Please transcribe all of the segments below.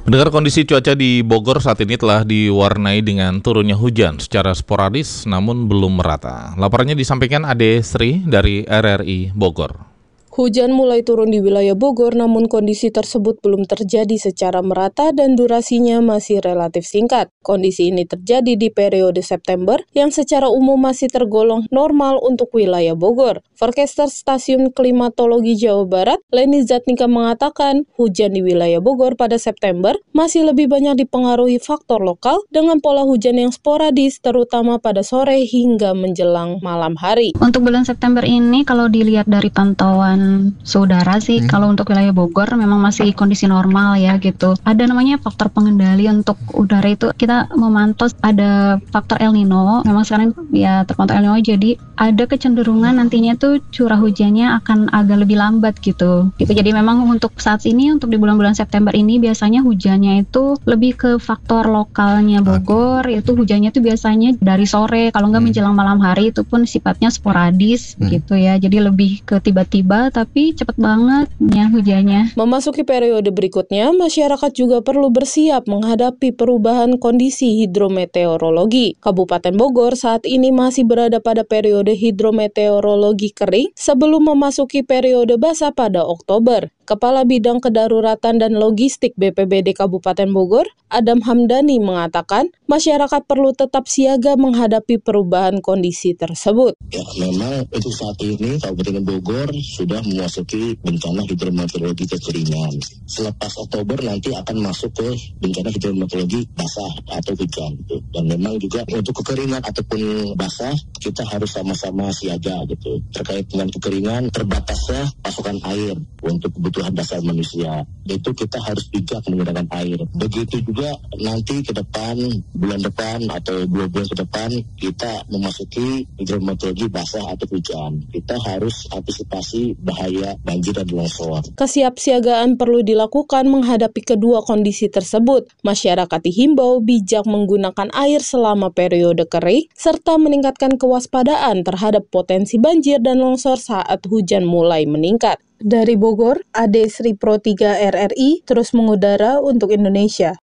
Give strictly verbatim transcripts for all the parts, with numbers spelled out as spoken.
Mendengar kondisi cuaca di Bogor saat ini telah diwarnai dengan turunnya hujan secara sporadis namun belum merata. Laporannya disampaikan Ade Sri dari R R I Bogor. Hujan mulai turun di wilayah Bogor, namun kondisi tersebut belum terjadi secara merata dan durasinya masih relatif singkat. Kondisi ini terjadi di periode September yang secara umum masih tergolong normal untuk wilayah Bogor. Forecaster Stasiun Klimatologi Jawa Barat, Leni Zatnika mengatakan, hujan di wilayah Bogor pada September masih lebih banyak dipengaruhi faktor lokal dengan pola hujan yang sporadis, terutama pada sore hingga menjelang malam hari. Untuk bulan September ini, kalau dilihat dari pantauan saudara sih, hmm. kalau untuk wilayah Bogor memang masih kondisi normal ya gitu. Ada namanya faktor pengendali untuk udara itu, kita memantau ada faktor El Nino. Memang sekarang ya terpantau El Nino, jadi ada kecenderungan nantinya tuh curah hujannya akan agak lebih lambat gitu. Gitu. Jadi memang untuk saat ini, untuk di bulan-bulan September ini biasanya hujannya itu lebih ke faktor lokalnya Bogor. Okay. Itu hujannya tuh biasanya dari sore, kalau nggak hmm. menjelang malam hari itu pun sifatnya sporadis hmm. gitu ya. Jadi lebih ke tiba-tiba tapi cepat banget ya hujannya. Memasuki periode berikutnya, masyarakat juga perlu bersiap menghadapi perubahan kondisi hidrometeorologi. Kabupaten Bogor saat ini masih berada pada periode hidrometeorologi kering sebelum memasuki periode basah pada Oktober. Kepala Bidang Kedaruratan dan Logistik B P B D Kabupaten Bogor, Adam Hamdani mengatakan, masyarakat perlu tetap siaga menghadapi perubahan kondisi tersebut. Ya, memang untuk saat ini Kabupaten Bogor sudah memasuki bencana hidrometeorologi kekeringan. Selepas Oktober nanti akan masuk ke bencana hidrometeorologi basah atau hujan. Gitu. Dan memang juga untuk kekeringan ataupun basah, kita harus sama-sama siaga gitu. Terkait dengan kekeringan, terbatasnya pasokan air untuk kebutuhan dasar manusia. Itu kita harus bijak menggunakan air. Begitu juga nanti ke depan, bulan depan atau dua bulan ke depan, kita memasuki hidrometeorologi basah atau hujan. Kita harus antisipasi bahaya banjir dan longsor. Kesiapsiagaan perlu dilakukan menghadapi kedua kondisi tersebut. Masyarakat dihimbau bijak menggunakan air selama periode kering, serta meningkatkan kewaspadaan terhadap potensi banjir dan longsor saat hujan mulai meningkat. Dari Bogor, Ade Sri Pro tiga R R I terus mengudara untuk Indonesia.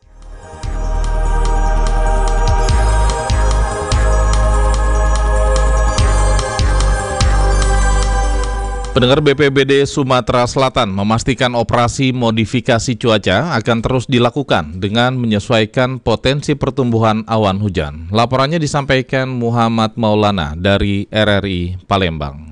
Pendengar, B P B D Sumatera Selatan memastikan operasi modifikasi cuaca akan terus dilakukan dengan menyesuaikan potensi pertumbuhan awan hujan. Laporannya disampaikan Muhammad Maulana dari R R I Palembang.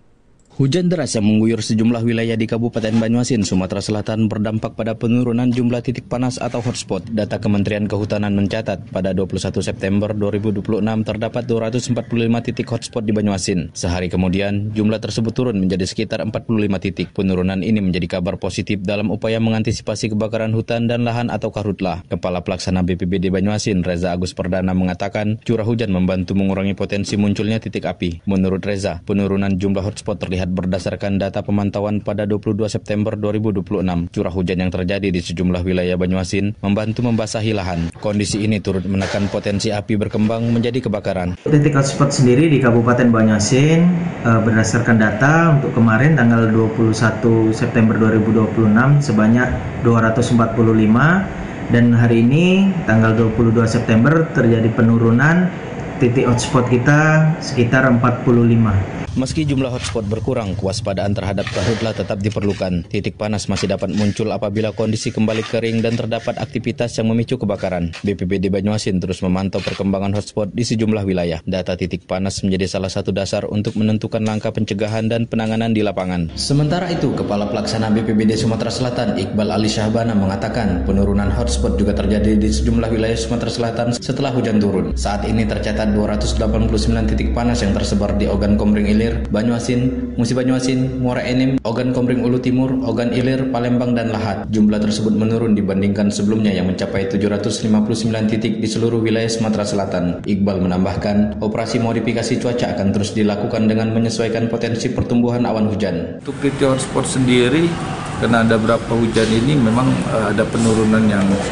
Hujan deras yang mengguyur sejumlah wilayah di Kabupaten Banyuasin, Sumatera Selatan berdampak pada penurunan jumlah titik panas atau hotspot. Data Kementerian Kehutanan mencatat pada dua puluh satu September dua ribu dua puluh enam terdapat dua ratus empat puluh lima titik hotspot di Banyuasin. Sehari kemudian, jumlah tersebut turun menjadi sekitar empat puluh lima titik. Penurunan ini menjadi kabar positif dalam upaya mengantisipasi kebakaran hutan dan lahan atau karhutlah. Kepala Pelaksana B P B D Banyuasin, Reza Agus Perdana mengatakan, curah hujan membantu mengurangi potensi munculnya titik api. Menurut Reza, penurunan jumlah hotspot terlihat berdasarkan data pemantauan pada dua puluh dua September dua ribu dua puluh enam. Curah hujan yang terjadi di sejumlah wilayah Banyuasin membantu membasahi lahan. Kondisi ini turut menekan potensi api berkembang menjadi kebakaran. Titik hotspot sendiri di Kabupaten Banyuasin berdasarkan data untuk kemarin tanggal dua puluh satu September dua ribu dua puluh enam sebanyak dua ratus empat puluh lima, dan hari ini tanggal dua puluh dua September terjadi penurunan titik hotspot kita sekitar empat puluh lima. Meski jumlah hotspot berkurang, kewaspadaan terhadap karhutlah tetap diperlukan. Titik panas masih dapat muncul apabila kondisi kembali kering dan terdapat aktivitas yang memicu kebakaran. B P B D Banyuasin terus memantau perkembangan hotspot di sejumlah wilayah. Data titik panas menjadi salah satu dasar untuk menentukan langkah pencegahan dan penanganan di lapangan. Sementara itu, Kepala Pelaksana B P B D Sumatera Selatan, Iqbal Ali Syahbana mengatakan penurunan hotspot juga terjadi di sejumlah wilayah Sumatera Selatan setelah hujan turun. Saat ini tercatat dua ratus delapan puluh sembilan titik panas yang tersebar di Ogan Komering Ilir, Banyuasin, Musi Banyuasin, Muara Enim, Ogan Komering Ulu Timur, Ogan Ilir, Palembang, dan Lahat. Jumlah tersebut menurun dibandingkan sebelumnya yang mencapai tujuh ratus lima puluh sembilan titik di seluruh wilayah Sumatera Selatan. Iqbal menambahkan, operasi modifikasi cuaca akan terus dilakukan dengan menyesuaikan potensi pertumbuhan awan hujan. Untuk titik hotspot sendiri, karena ada beberapa hujan ini memang uh, ada penurunan yang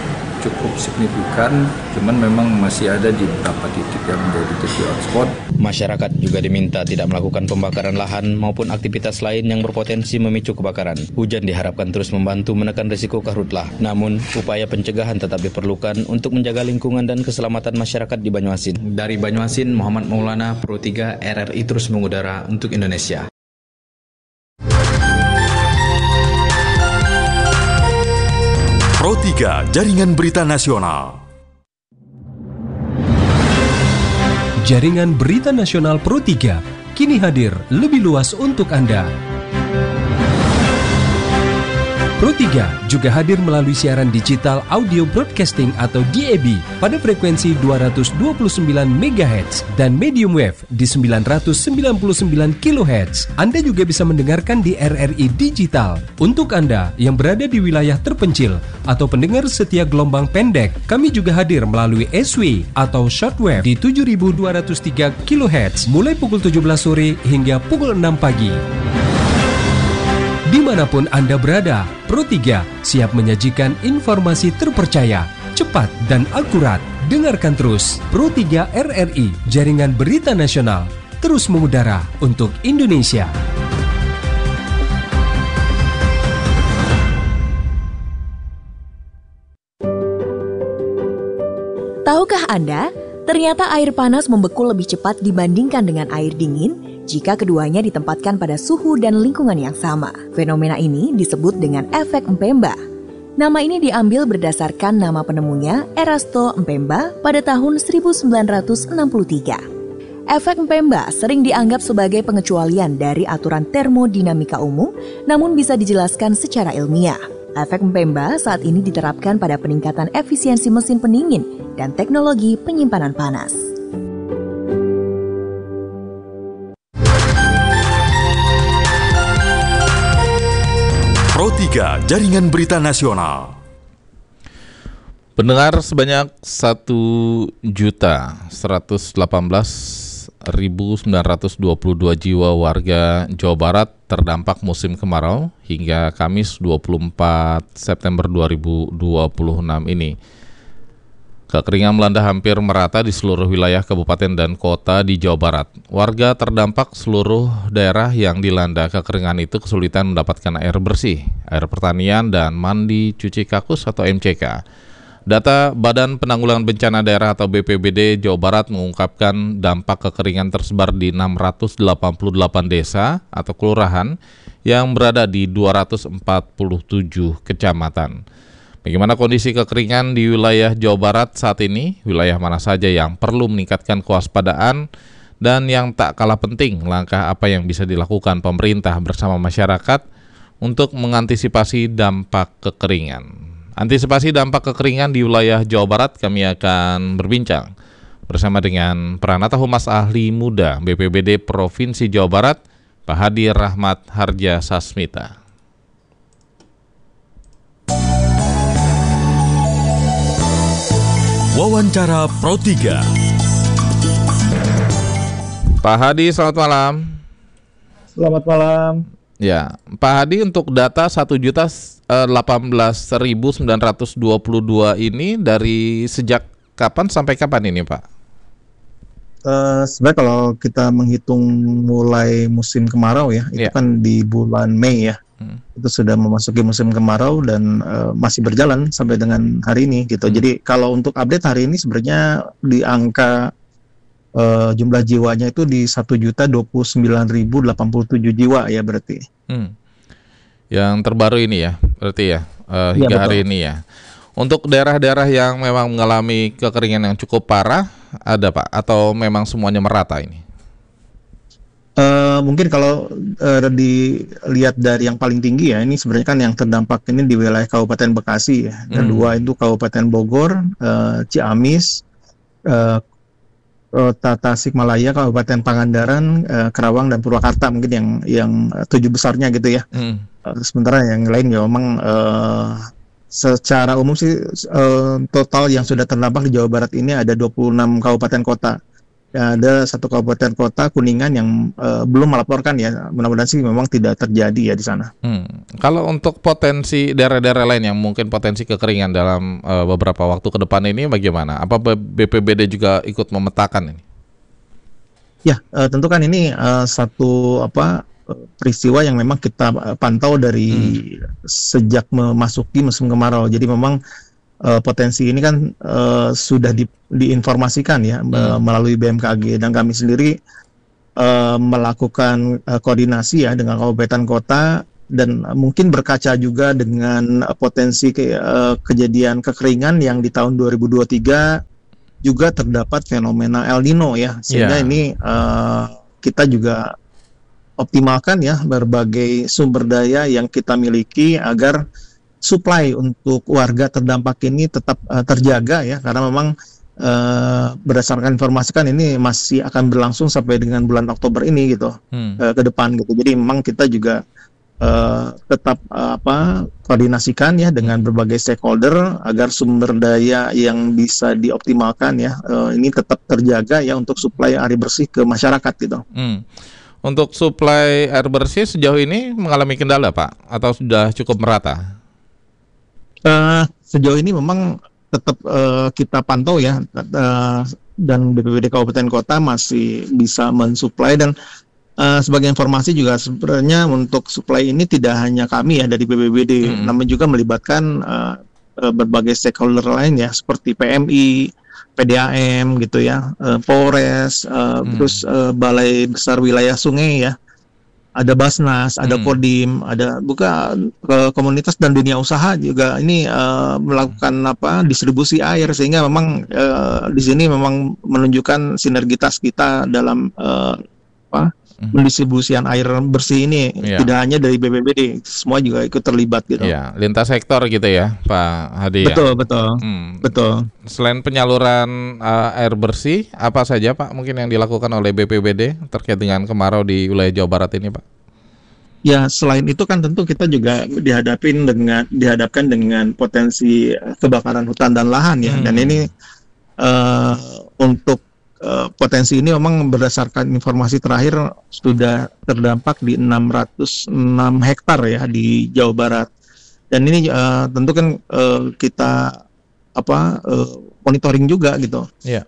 cukup signifikan, cuman memang masih ada di beberapa titik yang menjadi titik hotspot. Masyarakat juga diminta tidak melakukan pembakaran lahan maupun aktivitas lain yang berpotensi memicu kebakaran. Hujan diharapkan terus membantu menekan risiko karhutlah. Namun, upaya pencegahan tetap diperlukan untuk menjaga lingkungan dan keselamatan masyarakat di Banyuasin. Dari Banyuasin, Muhammad Maulana, Pro tiga R R I terus mengudara untuk Indonesia. Pro tiga, Jaringan Berita Nasional. Jaringan Berita Nasional Pro tiga kini hadir lebih luas untuk Anda. Pro tiga juga hadir melalui siaran digital audio broadcasting atau D A B pada frekuensi dua ratus dua puluh sembilan megahertz dan medium wave di sembilan ratus sembilan puluh sembilan kilohertz. Anda juga bisa mendengarkan di R R I Digital. Untuk Anda yang berada di wilayah terpencil atau pendengar setia gelombang pendek, kami juga hadir melalui S W atau shortwave di tujuh ribu dua ratus tiga kilohertz mulai pukul tujuh belas sore hingga pukul enam pagi. Dimanapun Anda berada, Pro tiga siap menyajikan informasi terpercaya, cepat, dan akurat. Dengarkan terus Pro tiga R R I, Jaringan Berita Nasional, terus mengudara untuk Indonesia. Tahukah Anda, ternyata air panas membeku lebih cepat dibandingkan dengan air dingin jika keduanya ditempatkan pada suhu dan lingkungan yang sama. Fenomena ini disebut dengan efek Mpemba. Nama ini diambil berdasarkan nama penemunya, Erasto Mpemba, pada tahun seribu sembilan ratus enam puluh tiga. Efek Mpemba sering dianggap sebagai pengecualian dari aturan termodinamika umum, namun bisa dijelaskan secara ilmiah. Efek Mpemba saat ini diterapkan pada peningkatan efisiensi mesin pendingin dan teknologi penyimpanan panas. Pro tiga, Jaringan Berita Nasional. Pendengar, sebanyak satu juta seratus delapan belas ribu sembilan ratus dua puluh dua jiwa warga Jawa Barat terdampak musim kemarau hingga Kamis dua puluh empat September dua ribu dua puluh enam ini. Kekeringan melanda hampir merata di seluruh wilayah kabupaten dan kota di Jawa Barat. Warga terdampak seluruh daerah yang dilanda kekeringan itu kesulitan mendapatkan air bersih, air pertanian, dan mandi cuci kakus atau M C K. Data Badan Penanggulangan Bencana Daerah atau B P B D Jawa Barat mengungkapkan dampak kekeringan tersebar di enam ratus delapan puluh delapan desa atau kelurahan yang berada di dua ratus empat puluh tujuh kecamatan. Bagaimana kondisi kekeringan di wilayah Jawa Barat saat ini? Wilayah mana saja yang perlu meningkatkan kewaspadaan? Dan yang tak kalah penting, langkah apa yang bisa dilakukan pemerintah bersama masyarakat untuk mengantisipasi dampak kekeringan? Antisipasi dampak kekeringan di wilayah Jawa Barat, kami akan berbincang bersama dengan Pranata Humas Ahli Muda B P B D Provinsi Jawa Barat, Pak Hadi Rahmat Harja Sasmita. Wawancara Pro tiga. Pak Hadi, selamat malam. Selamat malam. Ya, Pak Hadi, untuk data satu juta delapan belas ribu sembilan ratus dua puluh dua ini dari sejak kapan sampai kapan ini, Pak? Uh, sebenarnya kalau kita menghitung mulai musim kemarau ya, itu ya. kan di bulan Mei ya. Hmm. Itu sudah memasuki musim kemarau dan uh, masih berjalan sampai dengan hari ini gitu. Hmm. Jadi kalau untuk update hari ini sebenarnya di angka uh, jumlah jiwanya itu di satu juta dua puluh sembilan ribu delapan puluh tujuh jiwa ya berarti. Hmm. Yang terbaru ini ya, berarti ya, uh, hingga ya, hari ini ya. Untuk daerah-daerah yang memang mengalami kekeringan yang cukup parah, ada Pak? Atau memang semuanya merata ini? Uh, mungkin kalau uh, dilihat dari yang paling tinggi ya, ini sebenarnya kan yang terdampak ini di wilayah Kabupaten Bekasi ya. Kedua hmm. itu Kabupaten Bogor, uh, Ciamis, uh, Kota Tasikmalaya, Kabupaten Pangandaran, uh, Karawang, dan Purwakarta mungkin yang yang tujuh besarnya gitu ya. Hmm. Uh, sementara yang lain ya memang uh, secara umum sih uh, total yang sudah terdampak di Jawa Barat ini ada dua puluh enam kabupaten kota. ada satu kabupaten kota Kuningan yang uh, belum melaporkan ya. Mudah-mudahan sih memang tidak terjadi ya di sana. Hmm. Kalau untuk potensi daerah-daerah lain yang mungkin potensi kekeringan dalam uh, beberapa waktu ke depan ini bagaimana? Apa B P B D juga ikut memetakan ini? Ya, uh, tentu kan ini uh, satu apa peristiwa yang memang kita pantau dari hmm. sejak memasuki musim kemarau. Jadi memang uh, potensi ini kan uh, sudah di, diinformasikan ya hmm. melalui B M K G, dan kami sendiri uh, melakukan uh, koordinasi ya dengan kabupaten kota, dan mungkin berkaca juga dengan uh, potensi ke, uh, kejadian kekeringan yang di tahun dua ribu dua puluh tiga juga terdapat fenomena El Nino ya, sehingga yeah. ini uh, kita juga optimalkan ya berbagai sumber daya yang kita miliki agar supply untuk warga terdampak ini tetap uh, terjaga ya, karena memang uh, berdasarkan informasi kan ini masih akan berlangsung sampai dengan bulan Oktober ini gitu hmm. uh, ke depan gitu. Jadi memang kita juga uh, tetap uh, apa koordinasikan ya dengan berbagai stakeholder agar sumber daya yang bisa dioptimalkan ya uh, ini tetap terjaga ya untuk suplai air bersih ke masyarakat gitu. Hmm. Untuk suplai air bersih sejauh ini mengalami kendala Pak, atau sudah cukup merata? Uh, sejauh ini memang tetap uh, kita pantau ya, uh, dan B P B D Kabupaten Kota masih bisa mensuplai, dan uh, sebagai informasi juga sebenarnya untuk suplai ini tidak hanya kami ya dari B P B D, hmm. namun juga melibatkan uh, uh, berbagai stakeholder lain ya, seperti P M I, P D A M gitu ya, uh, Polres, uh, hmm. terus uh, Balai Besar Wilayah Sungai ya, ada Basnas, ada hmm. Kodim, ada buka uh, komunitas dan dunia usaha juga ini uh, melakukan apa distribusi air, sehingga memang uh, di sini memang menunjukkan sinergitas kita dalam uh, apa pendistribusian air bersih ini ya. Tidak hanya dari B P B D, semua juga ikut terlibat gitu. Ya, lintas sektor gitu ya, Pak Hadi. Betul, ya? betul, hmm. betul. Selain penyaluran uh, air bersih, apa saja Pak mungkin yang dilakukan oleh B P B D terkait dengan kemarau di wilayah Jawa Barat ini, Pak? Ya, selain itu kan tentu kita juga dihadapin dengan dihadapkan dengan potensi kebakaran hutan dan lahan ya, hmm. dan ini uh, untuk Uh, potensi ini memang berdasarkan informasi terakhir sudah terdampak di enam ratus enam hektar ya di Jawa Barat, dan ini uh, tentu kan uh, kita apa uh, monitoring juga gitu yeah.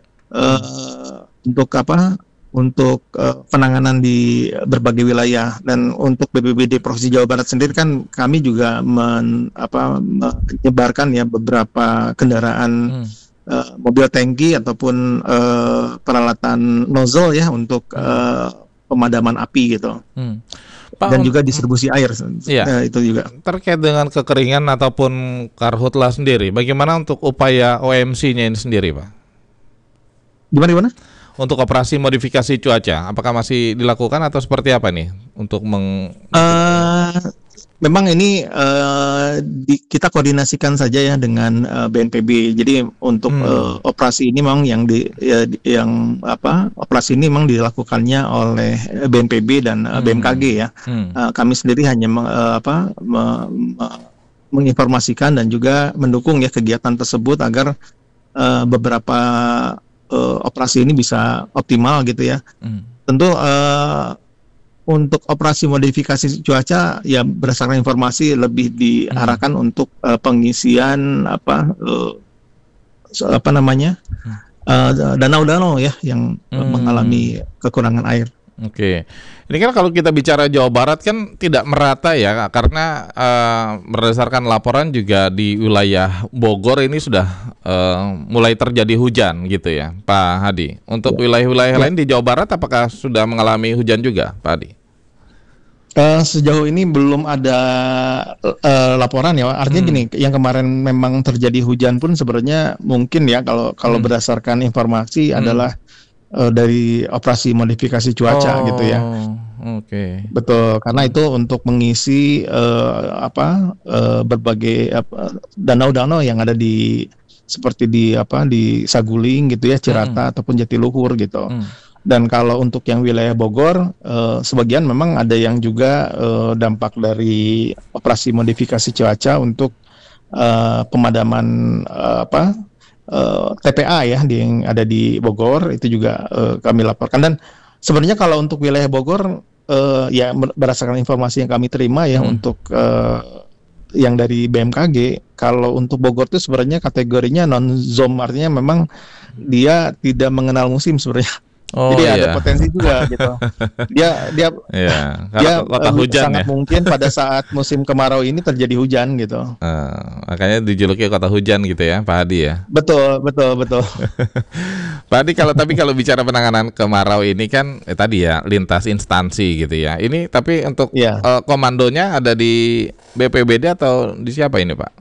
uh, untuk apa untuk uh, penanganan di berbagai wilayah. Dan untuk B P B D Provinsi Jawa Barat sendiri kan kami juga men, apa, menyebarkan ya beberapa kendaraan hmm. Uh, mobil tangki ataupun uh, peralatan nozzle ya untuk uh, pemadaman api gitu, hmm. Pak, dan juga distribusi air iya. uh, itu juga terkait dengan kekeringan ataupun karhutla sendiri. Bagaimana untuk upaya O M C-nya ini sendiri, Pak? Gimana gimana? Untuk operasi modifikasi cuaca, apakah masih dilakukan atau seperti apa nih untuk meng? Uh, Memang ini uh, di, kita koordinasikan saja ya dengan uh, B N P B. Jadi untuk hmm. uh, operasi ini memang yang di, ya, yang apa operasi ini memang dilakukannya oleh B N P B dan uh, hmm. B M K G ya. Hmm. Uh, kami sendiri hanya meng, uh, apa me, me, menginformasikan dan juga mendukung ya kegiatan tersebut agar uh, beberapa uh, operasi ini bisa optimal gitu ya. Hmm. Tentu. Uh, Untuk operasi modifikasi cuaca ya berdasarkan informasi lebih diarahkan hmm. untuk uh, pengisian apa uh, apa namanya uh, danau-danau ya yang hmm. mengalami kekurangan air. Oke, ini kan kalau kita bicara Jawa Barat kan tidak merata ya, karena uh, berdasarkan laporan juga di wilayah Bogor ini sudah uh, mulai terjadi hujan gitu ya, Pak Hadi. Untuk ya. wilayah-wilayah ya. lain di Jawa Barat apakah sudah mengalami hujan juga, Pak Hadi? Uh, sejauh ini belum ada uh, laporan ya. Artinya hmm. gini, yang kemarin memang terjadi hujan pun sebenarnya mungkin ya kalau kalau hmm. berdasarkan informasi hmm. adalah Uh, dari operasi modifikasi cuaca oh, gitu ya. Oke. Okay. Betul, karena itu untuk mengisi uh, apa uh, berbagai apa, danau-danau yang ada di seperti di apa di Saguling gitu ya, Cirata hmm. ataupun Jatiluhur gitu. Hmm. Dan kalau untuk yang wilayah Bogor, uh, sebagian memang ada yang juga uh, dampak dari operasi modifikasi cuaca untuk uh, pemadaman uh, apa uh, T P A ya di, yang ada di Bogor itu juga uh, kami laporkan. Dan sebenarnya kalau untuk wilayah Bogor uh, ya berdasarkan informasi yang kami terima ya hmm. untuk uh, yang dari B M K G, kalau untuk Bogor itu sebenarnya kategorinya non zom, artinya memang dia tidak mengenal musim sebenarnya. Oh, jadi iya. ada potensi juga gitu. Dia dia yeah. dia kota uh, hujan sangat ya? mungkin pada saat musim kemarau ini terjadi hujan gitu. Uh, makanya dijuluki kota hujan gitu ya, Pak Hadi ya. Betul, betul, betul. Pak Hadi, kalau tapi kalau bicara penanganan kemarau ini kan eh, tadi ya lintas instansi gitu ya. Ini tapi untuk yeah. uh, komandonya ada di B P B D atau di siapa ini, Pak?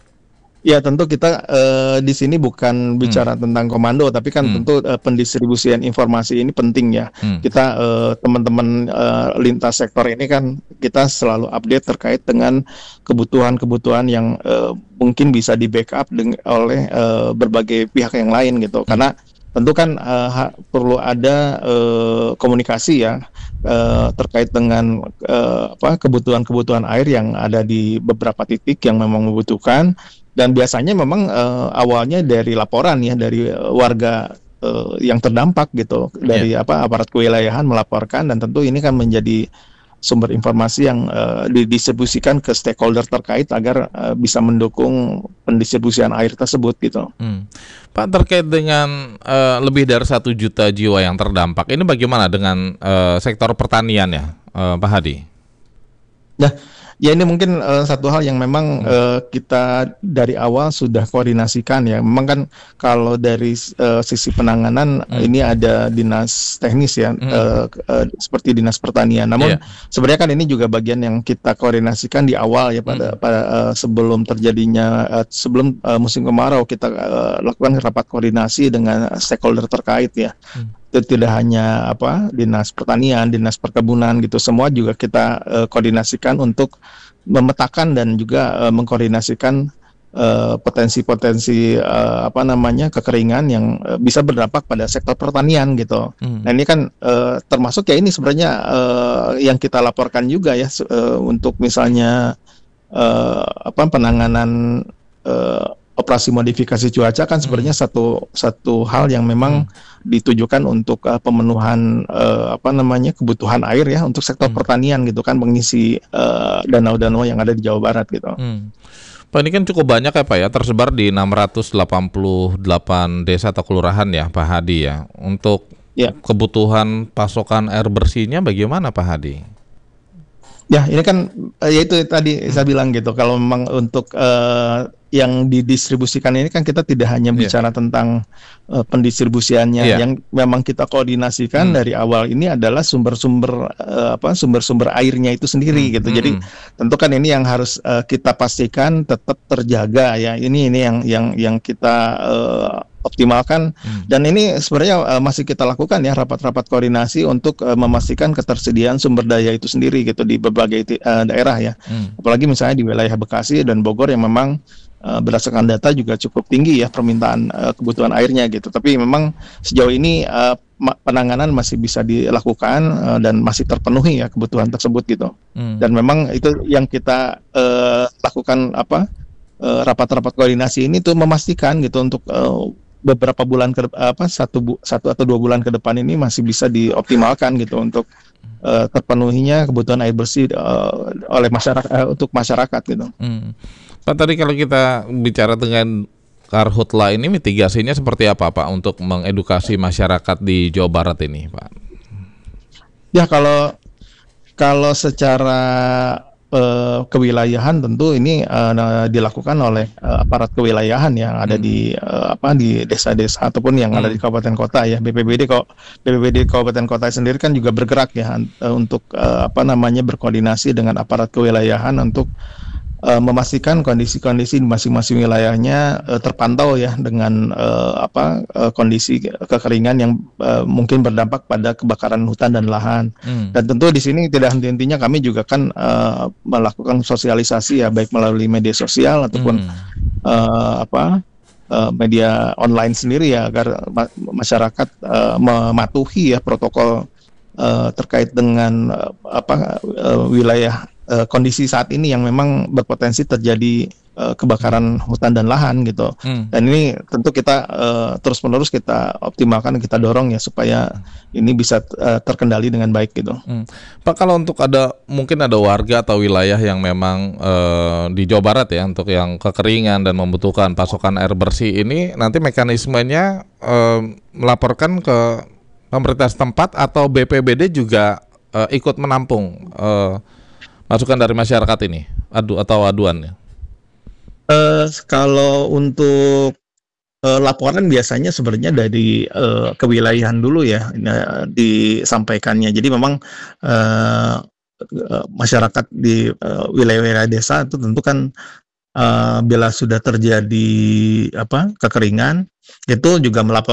Ya tentu kita uh, di sini bukan bicara hmm. tentang komando, tapi kan hmm. tentu uh, pendistribusian informasi ini penting ya. Hmm. Kita uh, teman-teman uh, lintas sektor ini kan kita selalu update terkait dengan kebutuhan-kebutuhan yang uh, mungkin bisa di backup deng- oleh uh, berbagai pihak yang lain gitu. Hmm. Karena tentu kan uh, ha- perlu ada uh, komunikasi ya uh, terkait dengan uh, apa kebutuhan-kebutuhan air yang ada di beberapa titik yang memang membutuhkan. Dan biasanya memang uh, awalnya dari laporan ya dari uh, warga uh, yang terdampak gitu, dari yeah. apa aparat kewilayahan melaporkan, dan tentu ini kan menjadi sumber informasi yang uh, didistribusikan ke stakeholder terkait agar uh, bisa mendukung pendistribusian air tersebut gitu. Hmm. Pak, terkait dengan uh, lebih dari satu juta jiwa yang terdampak, ini bagaimana dengan uh, sektor pertanian ya, uh, Pak Hadi? Nah. Ya ini mungkin uh, satu hal yang memang uh, kita dari awal sudah koordinasikan ya. Memang kan kalau dari uh, sisi penanganan hmm. ini ada dinas teknis ya, hmm. uh, uh, seperti dinas pertanian. Namun yeah. sebenarnya kan ini juga bagian yang kita koordinasikan di awal ya pada hmm. pada uh, sebelum terjadinya uh, sebelum uh, musim kemarau kita uh, lakukan rapat koordinasi dengan stakeholder terkait ya. Hmm. Itu tidak hanya apa dinas pertanian, dinas perkebunan gitu, semua juga kita uh, koordinasikan untuk memetakan dan juga uh, mengkoordinasikan uh, potensi-potensi uh, apa namanya kekeringan yang uh, bisa berdampak pada sektor pertanian gitu. Hmm. Nah ini kan uh, termasuk ya ini sebenarnya uh, yang kita laporkan juga ya uh, untuk misalnya uh, apa penanganan uh, operasi modifikasi cuaca kan sebenarnya hmm. satu satu hal yang memang hmm. ditujukan untuk uh, pemenuhan uh, apa namanya kebutuhan air ya untuk sektor hmm. pertanian gitu kan, mengisi uh, danau-danau yang ada di Jawa Barat gitu. Hmm. Pak, ini kan cukup banyak ya Pak ya, tersebar di enam ratus delapan puluh delapan desa atau kelurahan ya Pak Hadi ya. Untuk ya. kebutuhan pasokan air bersihnya bagaimana Pak Hadi? Ya ini kan ya itu tadi hmm. saya bilang gitu, kalau memang untuk uh, yang didistribusikan ini kan kita tidak hanya bicara yeah. tentang uh, pendistribusiannya, yeah. yang memang kita koordinasikan hmm. dari awal ini adalah sumber-sumber uh, apa sumber-sumber airnya itu sendiri hmm. gitu. Jadi hmm. tentu kan ini yang harus uh, kita pastikan tetap terjaga ya. Ini ini yang yang yang kita uh, optimalkan hmm. dan ini sebenarnya uh, masih kita lakukan ya rapat-rapat koordinasi untuk uh, memastikan ketersediaan sumber daya itu sendiri gitu di berbagai uh, daerah ya. Hmm. Apalagi misalnya di wilayah Bekasi dan Bogor yang memang Uh, berdasarkan data juga cukup tinggi ya permintaan uh, kebutuhan airnya gitu. Tapi memang sejauh ini uh, ma- penanganan masih bisa dilakukan uh, dan masih terpenuhi ya kebutuhan tersebut gitu. Hmm. Dan memang itu yang kita uh, lakukan apa uh, rapat-rapat koordinasi ini tuh memastikan gitu untuk uh, beberapa bulan ke apa satu bu- satu atau dua bulan ke depan ini masih bisa dioptimalkan gitu untuk uh, terpenuhinya kebutuhan air bersih uh, oleh masyarakat uh, untuk masyarakat gitu. Hmm. Pak, tadi kalau kita bicara dengan Karhutla ini mitigasinya seperti apa Pak untuk mengedukasi masyarakat di Jawa Barat ini Pak? Ya kalau kalau secara uh, kewilayahan tentu ini uh, dilakukan oleh uh, aparat kewilayahan yang ada hmm. di uh, apa di desa-desa ataupun yang hmm. ada di kabupaten kota ya. B P B D kok B P B D kabupaten kota sendiri kan juga bergerak ya uh, untuk uh, apa namanya berkoordinasi dengan aparat kewilayahan untuk Uh, memastikan kondisi-kondisi di masing-masing wilayahnya uh, terpantau ya dengan uh, apa uh, kondisi kekeringan yang uh, mungkin berdampak pada kebakaran hutan dan lahan. Hmm. Dan tentu di sini tidak henti-hentinya kami juga kan uh, melakukan sosialisasi ya baik melalui media sosial ataupun hmm. uh, apa uh, media online sendiri ya agar ma- masyarakat uh, mematuhi ya protokol uh, terkait dengan uh, apa uh, wilayah uh, kondisi saat ini yang memang berpotensi terjadi uh, kebakaran hutan dan lahan gitu. Hmm. Dan ini tentu kita uh, terus-menerus kita optimalkan, kita dorong ya supaya ini bisa uh, terkendali dengan baik gitu. Hmm. Pak, kalau untuk ada mungkin ada warga atau wilayah yang memang uh, di Jawa Barat ya untuk yang kekeringan dan membutuhkan pasokan air bersih ini, nanti mekanismenya uh, melaporkan ke pemerintah setempat atau B P B D juga uh, ikut menampung uh, masukan dari masyarakat ini, adu atau aduannya? Uh, kalau untuk uh, laporan biasanya sebenarnya dari uh, kewilayahan dulu ya uh, disampaikannya. Jadi memang uh, uh, masyarakat di uh, wilayah-wilayah desa itu tentu kan uh, bila sudah terjadi apa kekeringan itu juga melapor